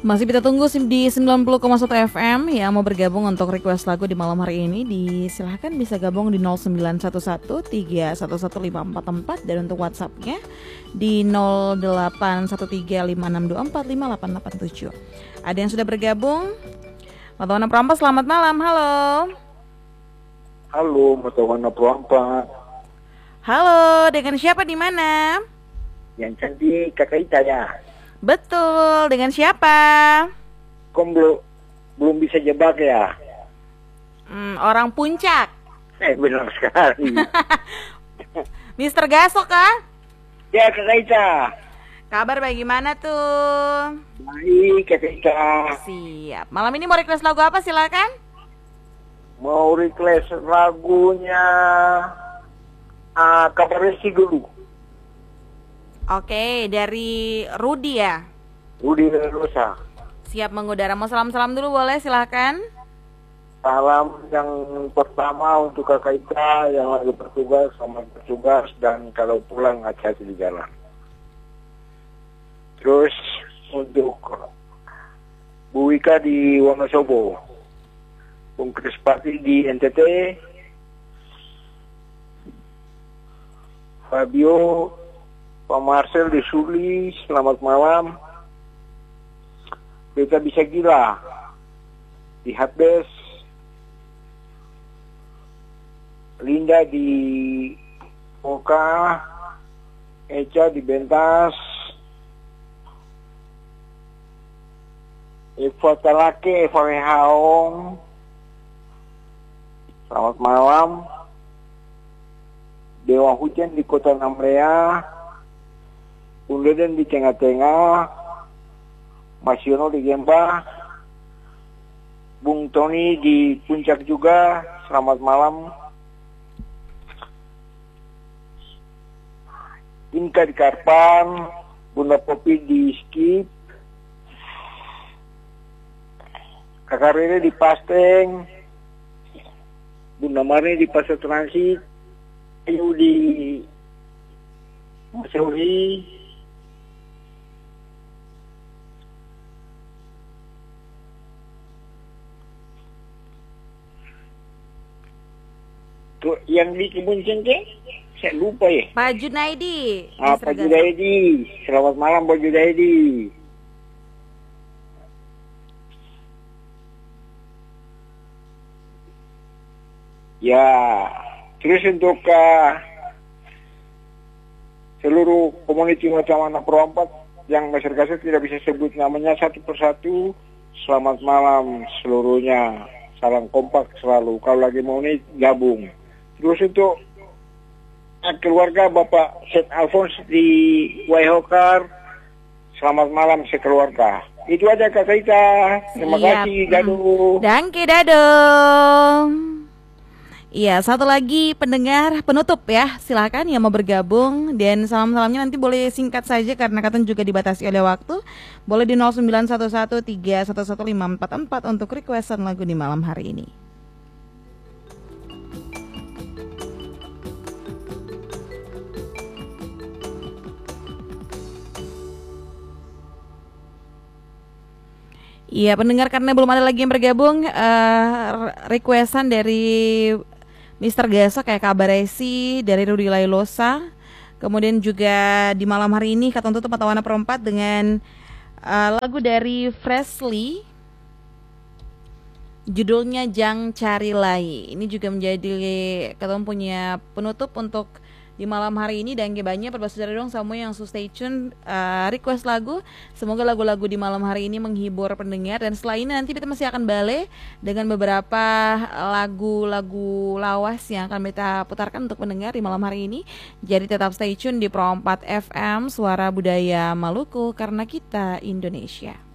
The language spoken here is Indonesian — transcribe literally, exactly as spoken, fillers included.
Masih kita tunggu di sembilan puluh koma satu F M yang mau bergabung untuk request lagu di malam hari ini. Disilahkan bisa gabung di nol sembilan satu satu tiga satu satu lima empat empat dan untuk WhatsAppnya di nol delapan satu tiga lima enam dua empat lima delapan delapan tujuh. Ada yang sudah bergabung? Matawana Perampas, selamat malam. Halo. Halo, Matawana Perampas. Halo, dengan siapa di mana? Yang cantik Kakak Ita ya. Betul, dengan siapa? Kok belum belum bisa jebak ya? Hmm, orang Puncak. Eh, benar sekali. Mister Gasok kah? Ya, Kakak Ita. Kabar bagaimana tuh? Baik, Kakak Ita. Siap. Malam ini mau request lagu apa, silakan? Mau request lagunya uh, Kabar Resi dulu. Oke, dari Rudi ya? Rudi Rosa. Siap mengudara. Mau salam-salam dulu boleh, silakan. Salam yang pertama untuk Kakak Ita yang lagi bertugas, selamat bertugas, dan kalau pulang hati-hati di jalan. Terus untuk Bu Wika di Wonosobo, Bung Krispati di N T T, Fabio, Pak Marcel di Suli, selamat malam. Kita bisa gila di Habes, Linda di Oka, Eca di Bentas, Eva Talake, Eva Rehaong, selamat malam. Dewa Hujan di Kota Namlea, Undeden di Tengah-Tengah, Mas Yono di Gemba, Bung Tony di Puncak juga, selamat malam. Inka di Karpan, Bunda Popi di Skip, Kakak Rere di Pasteng, Bunda Marni di Pasar Transit, Ayu di Maseuri, tuh yang di Kebun Cengkeh, saya lupa ya. Pak Junaidi. Ah, Pak Junaidi, selamat malam Pak Junaidi. Ya, terus untuk uh, seluruh komuniti Matawana Perampas yang masyarakat tidak bisa sebut namanya satu persatu, selamat malam seluruhnya. Salam kompak selalu. Kalau lagi mau nih gabung. Terus untuk keluarga Bapak Seth Alphonse di Waihokar, selamat malam sekeluarga. Itu aja Kak Ita. Terima Siap. kasih, Dado. Danke, Dado. Iya, satu lagi pendengar penutup ya, silakan yang mau bergabung dan salam-salamnya nanti boleh singkat saja karena katanya juga dibatasi oleh waktu. Boleh di nol sembilan satu satu tiga satu satu lima empat empat untuk requestan lagu di malam hari ini. Iya, pendengar karena belum ada lagi yang bergabung, uh, requestan dari Mister Gasok kayak Kabar Resi dari Rudi Lailosa. Kemudian juga di malam hari ini kata tutup Matawana Perempat dengan uh, lagu dari Freshly, judulnya Jang Cari Lai. Ini juga menjadi kata punya penutup untuk di malam hari ini. Dan banyak perbasa dari dong semua yang stay tune uh, request lagu. Semoga lagu-lagu di malam hari ini menghibur pendengar. Dan setelah ini nanti kita masih akan balik dengan beberapa lagu-lagu lawas yang akan kita putarkan untuk pendengar di malam hari ini. Jadi tetap stay tune di Pro empat F M, Suara Budaya Maluku, karena kita Indonesia.